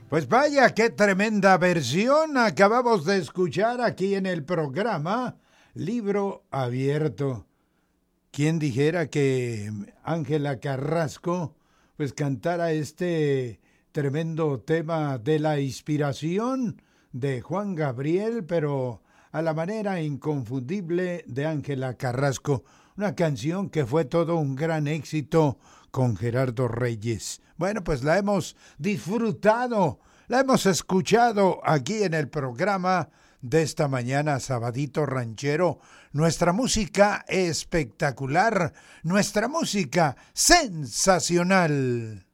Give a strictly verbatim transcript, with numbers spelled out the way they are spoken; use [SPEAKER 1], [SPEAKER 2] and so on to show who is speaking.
[SPEAKER 1] Pues vaya, qué tremenda versión acabamos de escuchar aquí en el programa Libro Abierto. ¿Quién dijera que Ángela Carrasco pues cantara este tremendo tema de la inspiración de Juan Gabriel, pero a la manera inconfundible de Ángela Carrasco? Una canción que fue todo un gran éxito con Gerardo Reyes. Bueno, pues la hemos disfrutado, la hemos escuchado aquí en el programa de esta mañana, Sabadito Ranchero. Nuestra música espectacular, nuestra música sensacional.